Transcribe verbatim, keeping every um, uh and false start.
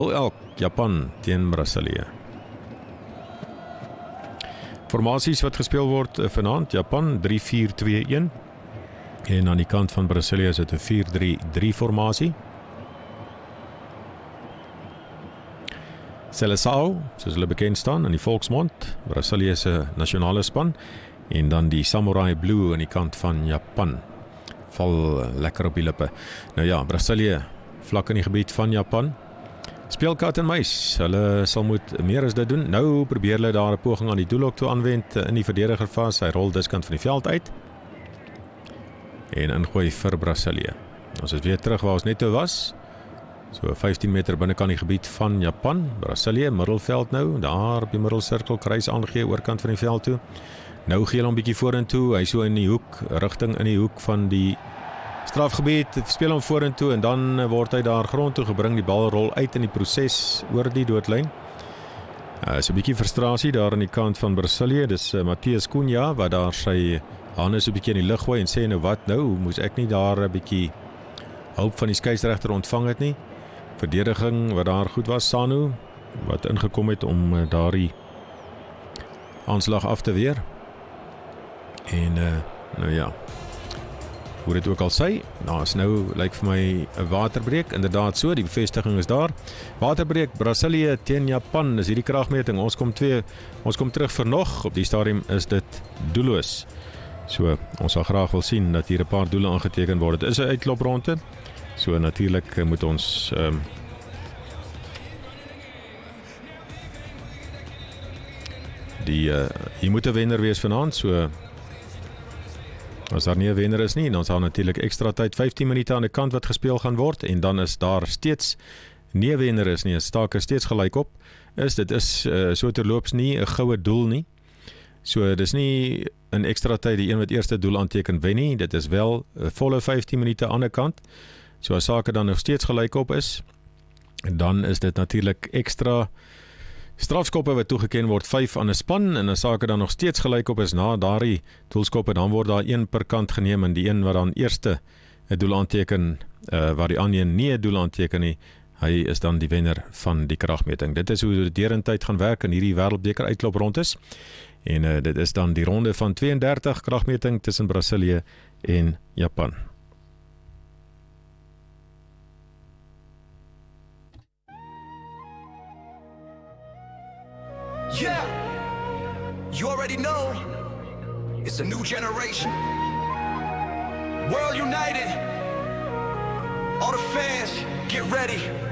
elk Japan teen Brasilië. Formasies wat gespeel word vanaand, Japan drie vier twee een en aan die kant van Brasilië is dit 'n vier drie drie formasie. Seleção, soos hulle bekend staan in die volksmond, Brasilië se nasionale span, en dan die Samurai Blue aan die kant van Japan. Val lekker op die lippe. Nou ja, Brasilië vlak in die gebied van Japan. Speel kat en muis. Hulle sal moet meer as dit doen. Nou probeer hulle daar 'n poging aan die doelhok toe aanwend in die verdedigerfase. Hy rol diskant van die veld uit. En ingooi vir Brasilië. Ons is weer terug waar ons net toe was. So vyftien meter binnekant die gebied van Japan. Brasilië, middelveld nou. Daar op die middelsirkel kruis aangegee oorkant van die veld toe. Nou gee hulle hom bietjie vorentoe. Hy so in die hoek, rigting in die hoek van die strafgebied, speel hom vorentoe en dan word hy daar grond toe gebring. Die bal rol uit in die proses oor die doodlyn. Uh, is 'n bietjie frustrasie daar aan die kant van Brasilië. Dis uh, Matheus Cunha wat daar sy hande so 'n bietjie in die lug gooi en sê nou wat nou, moes ek nie daar 'n bietjie hulp van die skeieregter ontvang het nie. Verdediging wat daar goed was, Sanu wat ingekom het om uh, daardie aanslag af te weer. En uh, nou ja, hoe dit ook al sê, nou is nou, lyk vir my 'n waterbreek, inderdaad so, die bevestiging is daar. Waterbreek, Brasilië teen Japan, is hierdie kragmeting, ons kom twee, ons kom terug vir nog, op die stadium is dit doelloos. So, ons sal graag wil sien dat hier 'n paar doele aangeteken word. Dit is 'n uitklopronde, so natuurlik moet ons um, die, uh, hier moet 'n wenner wees vanaand, so as daar nie 'n wenner is nie, dan sal natuurlik ekstra tyd, vyftien minute aan die kant wat gespeel gaan word, en dan is daar steeds nie 'n wenner is nie, 'n staak is steeds gelyk op, is dit is uh, so terloops nie 'n goue doel nie, so dis nie in ekstra tyd die een wat eerste doel aanteken wen nie, dit is wel 'n volle vyftien minute aan die kant, so as sake dan nog steeds gelyk op is, dan is dit natuurlik ekstra strafskoppe wat toegeken word, vyf aan 'n span, en as sake dan nog steeds gelyk op is na daardie doelskoppe, dan word daar een per kant geneem, en die een wat dan eerste 'n doel aanteken, uh, waar die ander nie 'n doel aanteken nie, hy is dan die wenner van die kragmeting. Dit is hoe dit deurentyd gaan werk in hierdie wêreldbeker uitkloprondes, en uh, dit is dan die ronde van tweeëndertig kragmeting tussen Brasilië en Japan. Yeah, you already know, it's a new generation, world united, all the fans, get ready.